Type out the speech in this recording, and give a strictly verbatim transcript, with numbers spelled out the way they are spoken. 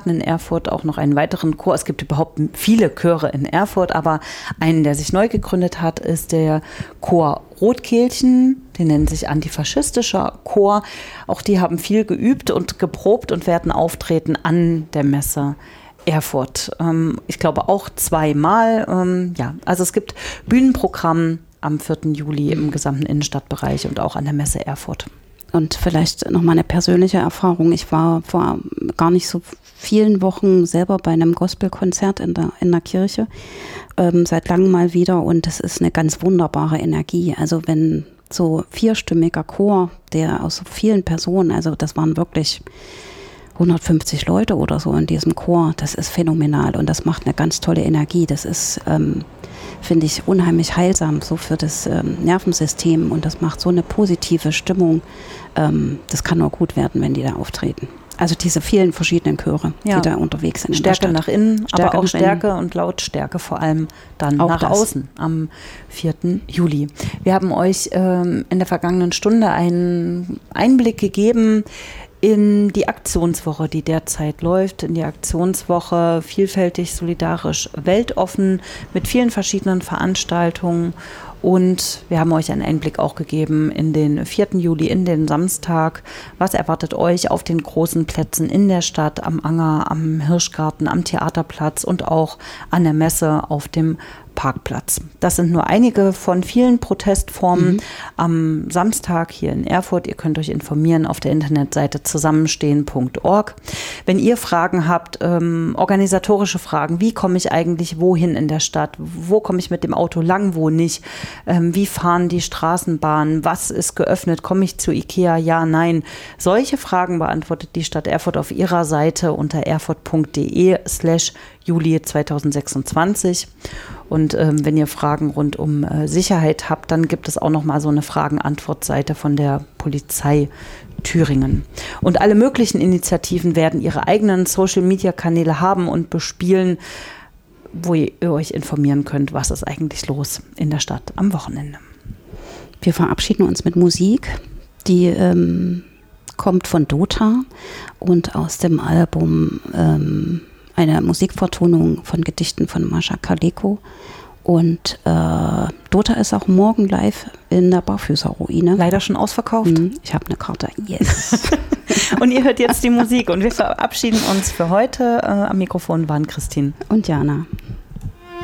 Kindergarten in Erfurt auch noch einen weiteren Chor. Es gibt überhaupt viele Chöre in Erfurt, aber einen, der sich neu gegründet hat, ist der Chor Rotkehlchen. Die nennen sich antifaschistischer Chor. Auch die haben viel geübt und geprobt und werden auftreten an der Messe Erfurt. Ähm, ich glaube auch zweimal. Ähm, ja, also es gibt Bühnenprogramm am vierten Juli im gesamten Innenstadtbereich und auch an der Messe Erfurt. Und vielleicht nochmal eine persönliche Erfahrung. Ich war vor gar nicht so vielen Wochen selber bei einem Gospelkonzert in der, in der Kirche, ähm, seit langem mal wieder. Und das ist eine ganz wunderbare Energie. Also wenn so vierstimmiger Chor, der aus so vielen Personen, also das waren wirklich hundertfünfzig Leute oder so in diesem Chor, das ist phänomenal und das macht eine ganz tolle Energie. Das ist, ähm, finde ich, unheimlich heilsam so für das ähm, Nervensystem und das macht so eine positive Stimmung. Ähm, das kann nur gut werden, wenn die da auftreten. Also diese vielen verschiedenen Chöre, ja, die da unterwegs sind. Stärke nach innen, Stärke aber auch Stärke innen. Und Lautstärke vor allem dann auch nach das. außen am vierten Juli. Wir haben euch ähm, in der vergangenen Stunde einen Einblick gegeben in die Aktionswoche, die derzeit läuft, in die Aktionswoche vielfältig, solidarisch, weltoffen mit vielen verschiedenen Veranstaltungen. Und wir haben euch einen Einblick auch gegeben in den vierten Juli, in den Samstag. Was erwartet euch auf den großen Plätzen in der Stadt, am Anger, am Hirschgarten, am Theaterplatz und auch an der Messe auf dem Parkplatz. Das sind nur einige von vielen Protestformen mhm. am Samstag hier in Erfurt. Ihr könnt euch informieren auf der Internetseite zusammenstehen punkt org. Wenn ihr Fragen habt, ähm, organisatorische Fragen, wie komme ich eigentlich wohin in der Stadt? Wo komme ich mit dem Auto lang, wo nicht? Ähm, wie fahren die Straßenbahnen? Was ist geöffnet? Komme ich zu Ikea? Ja, nein. Solche Fragen beantwortet die Stadt Erfurt auf ihrer Seite unter erfurt punkt de slash Juli zweitausendsechsundzwanzig. Und ähm, wenn ihr Fragen rund um äh, Sicherheit habt, dann gibt es auch noch mal so eine Fragen-Antwort-Seite von der Polizei Thüringen. Und alle möglichen Initiativen werden ihre eigenen Social-Media-Kanäle haben und bespielen, wo ihr euch informieren könnt, was ist eigentlich los in der Stadt am Wochenende. Wir verabschieden uns mit Musik, die ähm, kommt von Dota und aus dem Album ähm, eine Musikvertonung von Gedichten von Mascha Kaleko. Und äh, Dota ist auch morgen live in der Barfüßerruine. Leider schon ausverkauft. Mhm, ich habe eine Karte. Yes. Und ihr hört jetzt die Musik und wir verabschieden uns für heute. Äh, am Mikrofon waren Christine und Jana.